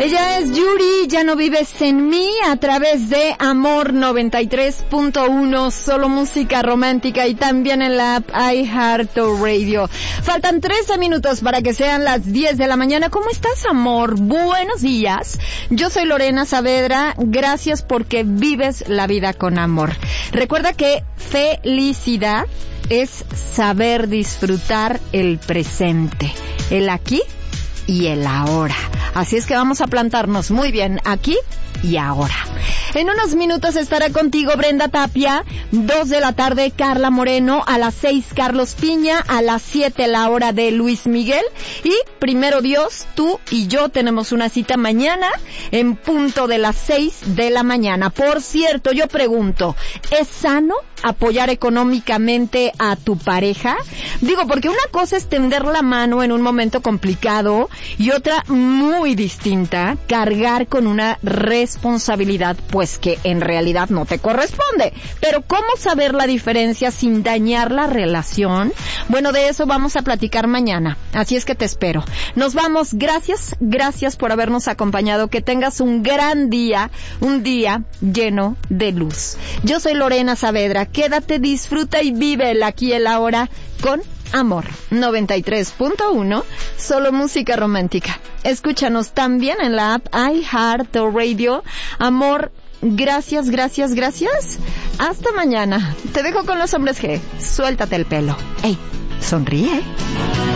Ella es Yuri, Ya no vives en mí, a través de Amor 93.1, solo música romántica, y también en la app iHeartRadio. Faltan 13 minutos para que sean las 10 de la mañana. ¿Cómo estás, amor? Buenos días. Yo soy Lorena Saavedra. Gracias porque vives la vida con amor. Recuerda que felicidad es saber disfrutar el presente, el aquí y el ahora. Así es que vamos a plantarnos muy bien aquí y ahora. En unos minutos estará contigo Brenda Tapia, 2 de la tarde Carla Moreno, a las 6 Carlos Piña, a las 7 la hora de Luis Miguel, y primero Dios, tú y yo tenemos una cita mañana en punto de las 6 de la mañana. Por cierto, yo pregunto, ¿es sano apoyar económicamente a tu pareja? Digo, porque una cosa es tender la mano en un momento complicado y otra muy distinta, cargar con una responsabilidad pues que en realidad no te corresponde. Pero ¿cómo saber la diferencia sin dañar la relación? Bueno, de eso vamos a platicar mañana, así es que te espero. Nos vamos, gracias por habernos acompañado, que tengas un gran día, un día lleno de luz. Yo soy Lorena Saavedra, quédate, disfruta y vive el aquí y el ahora con Amor 93.1, solo música romántica. Escúchanos también en la app iHeartRadio. Amor, gracias. Hasta mañana. Te dejo con los hombres G. Suéltate el pelo. Ey, sonríe.